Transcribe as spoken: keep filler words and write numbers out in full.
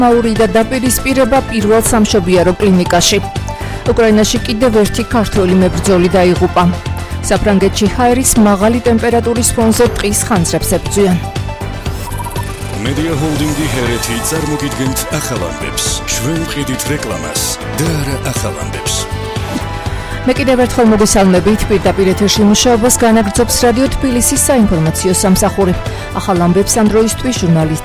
მაური და დაპირისპირება პირველ სამშობიარო კლინიკაში. უკრაინაში კიდევ ერთი ქართველი მებრძოლი დაიღუპა. საფრანგეთში ჰაერის მაღალი ტემპერატურის ფონზე ტყის ხანძრებს ებრძვიან. Media Holding-ი ჰერეთი წარმოგიდგენთ ახალ ამბებს. ჩვენ ვყიდით რეკლამას და არა ახალ ამბებს. მე კიდევ ერთხელ მოგესალმებით, პირდაპირ ეთერში მუშაობას განაგრძობს რადიო თბილისის საინფორმაციო სამსახური. ახალ ამბებს ამ დროისთვის ჟურნალისტ